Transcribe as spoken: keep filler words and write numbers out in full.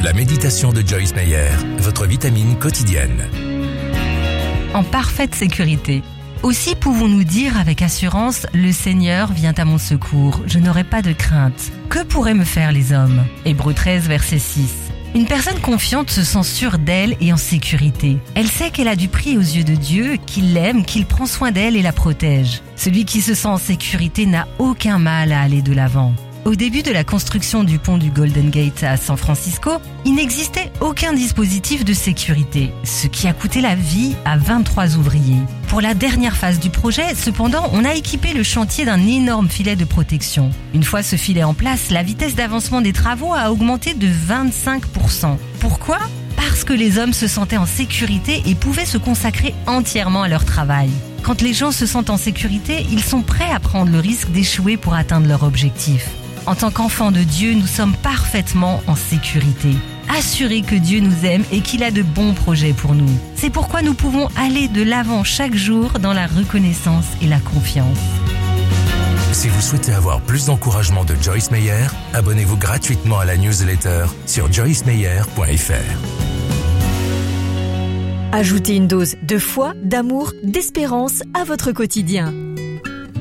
La méditation de Joyce Meyer, votre vitamine quotidienne. En parfaite sécurité. Aussi pouvons-nous dire avec assurance « Le Seigneur vient à mon secours, je n'aurai pas de crainte ». Que pourraient me faire les hommes ? Hébreux treize, verset six. Une personne confiante se sent sûre d'elle et en sécurité. Elle sait qu'elle a du prix aux yeux de Dieu, qu'il l'aime, qu'il prend soin d'elle et la protège. Celui qui se sent en sécurité n'a aucun mal à aller de l'avant. Au début de la construction du pont du Golden Gate à San Francisco, il n'existait aucun dispositif de sécurité, ce qui a coûté la vie à vingt-trois ouvriers. Pour la dernière phase du projet, cependant, on a équipé le chantier d'un énorme filet de protection. Une fois ce filet en place, la vitesse d'avancement des travaux a augmenté de vingt-cinq pour cent. Pourquoi ? Parce que les hommes se sentaient en sécurité et pouvaient se consacrer entièrement à leur travail. Quand les gens se sentent en sécurité, ils sont prêts à prendre le risque d'échouer pour atteindre leur objectif. En tant qu'enfants de Dieu, nous sommes parfaitement en sécurité. Assurés que Dieu nous aime et qu'il a de bons projets pour nous. C'est pourquoi nous pouvons aller de l'avant chaque jour dans la reconnaissance et la confiance. Si vous souhaitez avoir plus d'encouragement de Joyce Meyer, abonnez-vous gratuitement à la newsletter sur joyce meyer point f r. Ajoutez une dose de foi, d'amour, d'espérance à votre quotidien.